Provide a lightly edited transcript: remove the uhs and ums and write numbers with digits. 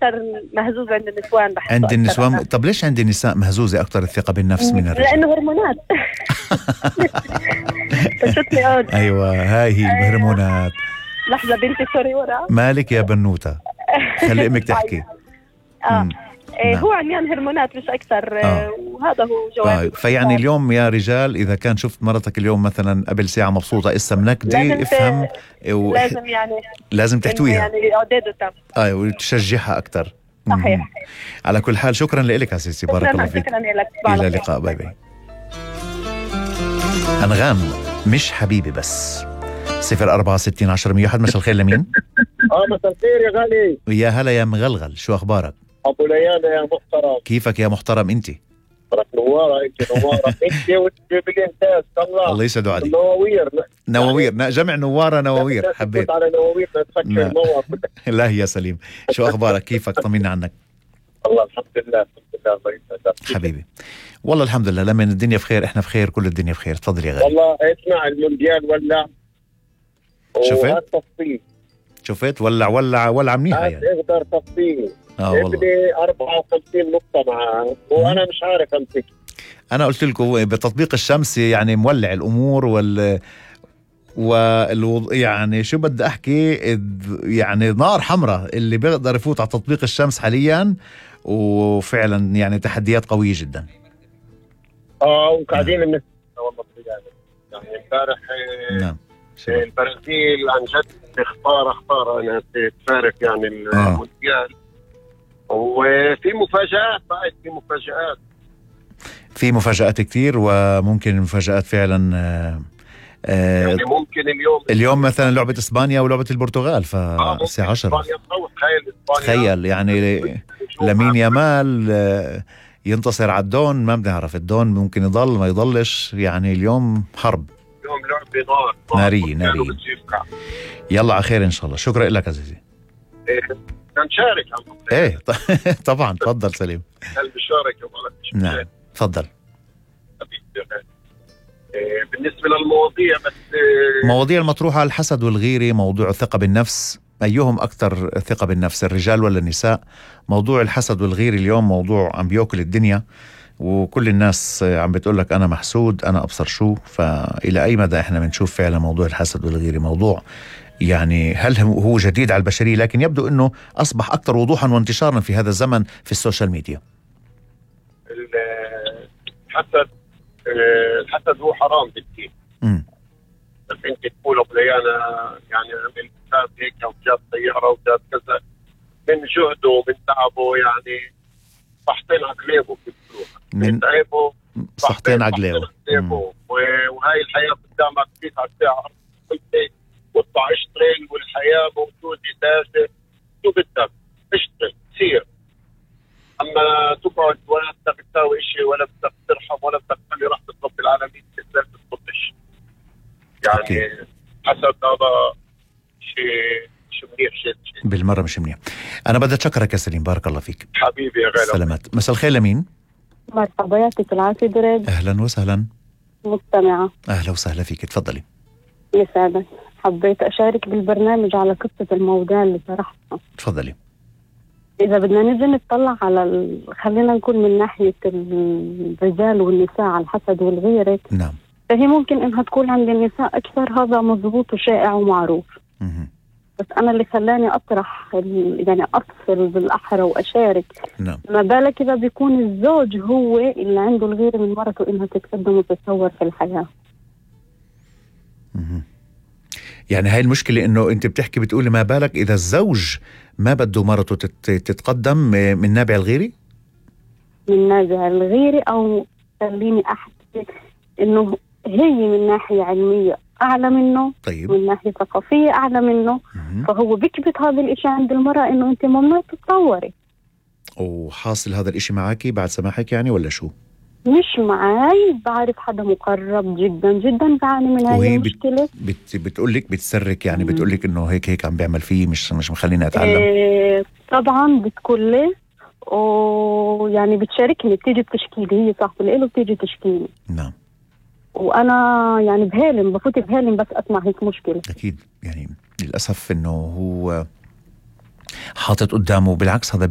اكثر مهزوزه عند النسوان. عند النسوان. طب ليش عند النساء مهزوزه اكثر الثقه بالنفس من الرجال؟ لانه هرمونات. ايوه هاي هي الهرمونات. لحظه بنتي سوري ورا. مالك يا بنوته؟ خلي امك تحكي. نعم. هو عميان هرمونات مش اكثر. وهذا هو جوابي. فيعني اليوم يا رجال اذا كان شفت مرتك اليوم مثلا قبل ساعه مبسوطه اسا منكده افهم لازم يعني لازم تحتويها يعني ايوه وتشجعها اكثر. صحيح. على كل حال شكرا لك عزيزتي، بارك الله فيك. شكرا لك. الى اللقاء. باي باي. أنغام مش حبيبي بس 04601001. مساء الخير لمين؟ مساء الخير يا غالي. ويا هلا يا مغلغل، شو أخبارك؟ أبو ليانا يا محترم. كيفك يا محترم أنت؟ نوارة أنت نوارة أنت بالإنتاج. الله يسعد عليك. نواوير جمع نوارة نواوير. حبيت على نواوير نتفكر نوار. لا يا سليم، شو أخبارك؟ كيفك؟ طمنا عنك. الله الحمد لله الله يسعدك حبيبي. والله الحمد لله، لما الدنيا بخير احنا بخير، كل الدنيا بخير. تفضل يا غالي. والله اسمع المونديال ولع. شفت ولع منيحة يعني. اقدر تصفيه. ابني 54 نقطة معاه وانا مش عارف امسك. انا قلت لكم بتطبيق الشمس يعني مولع الامور يعني شو بدي احكي، يعني نار حمراء اللي بيقدر يفوت على تطبيق الشمس حاليا، وفعلا يعني تحديات قوية جدا. وقاعدين والله يعني امبارح البرازيل عن جد اختار انها تفارق يعني المونديال. وفي مفاجآت بعد، في مفاجآت كتير، وممكن المفاجآت فعلا يعني ممكن اليوم مثلا لعبة إسبانيا ولعبة البرتغال فالساعة 10. تخيل يعني لامين يامال ينتصر على الدون، ما بنعرف الدون ممكن يضل ما يضلش، يعني اليوم حرب، اليوم لعبة نارية. يلا على خير إن شاء الله. شكرا لك عزيزي. نشارك ايه طبعا. تفضل سليم. المشاركة. نعم تفضل. بالنسبة للمواضيع بس مواضيع المطروحة على الحسد والغيرة، موضوع الثقة بالنفس، أيهم أكثر ثقة بالنفس، الرجال ولا النساء؟ موضوع الحسد والغيرة اليوم موضوع عم بيأكل الدنيا، وكل الناس عم بتقول لك أنا محسود، أنا أبصر شو. فإلى أي مدى إحنا بنشوف فعلا موضوع الحسد والغيرة موضوع يعني هل هو جديد على البشرية؟ لكن يبدو أنه أصبح أكثر وضوحا وانتشارا في هذا الزمن في السوشيال ميديا. الحسد هو حرام بالدين. بس انت تقول ابو ليانا يعني عمل جاب هيك وجاب سياره وجاب كذا من جهده ومن تعبه، يعني صحتين عقليبه من تعبه صحتين عقليبه. وهاي الحياه قدامك 9 ساعات واطلع اشتغل، والحياه موجوده تاجر شو بدك اشتغل سير. اما تقعد ولا بدك تساوي شيء ولا بدك ترحم ولا بدك تخلي رحمة رب العالمين تقدر تطبش، يعني حسب هذا شيء منيح شيء بالمرة مش منيح. أنا بدي أتشكرك يا سليم، بارك الله فيك. حبيبي يا غالي. سلامات. مساء الخير لمين؟ مرحبا، يعطيك العافية دريد. أهلا وسهلا. مستمعة. أهلا وسهلا فيك، تفضلي. يسعدك. حبيت أشارك بالبرنامج على قصة الموضوع اللي طرحتها. تفضلي. إذا بدنا نجي نطلع على خلينا نقول من ناحية الرجال والنساء على الحسد والغيرة. نعم. فهي ممكن إنها تكون عند النساء أكثر، هذا مضبوط وشائع ومعروف. بس أنا اللي خلاني أطرح يعني أفصل بالأحرى وأشارك. نعم. ما بالك إذا بيكون الزوج هو اللي عنده الغيرة من مرته إنها تتقدم وتتطور في الحياة. يعني هاي المشكلة إنه أنت بتقولي ما بالك إذا الزوج ما بده مرته تتقدم من نابع الغيرة؟ من نابع الغيرة، أو خليني أحكي إنه هي من ناحية علمية أعلى منه. طيب. من ناحية ثقافية أعلى منه. فهو بيكبت هذا الإشي عند المرأة إنه أنت ممنوع تتطوري. وحاصل هذا الإشي معاكي بعد سماحك يعني ولا شو؟ مش معاي، بعرف حدا مقرب جدا جدا بعاني من هاي المشكلة. بتقولك بتسرك يعني بتقولك إنه هيك عم بيعمل فيه، مش مخليني أتعلم. طبعا بتقول لي، ويعني بتشاركني، بتيجي بتشكيلي، هي صاحبة له بتيجي تشكيلي. نعم. وأنا يعني بفوت بهالم بس أسمع هيك مشكلة. أكيد يعني للأسف إنه هو حاطط قدامه، بالعكس هذا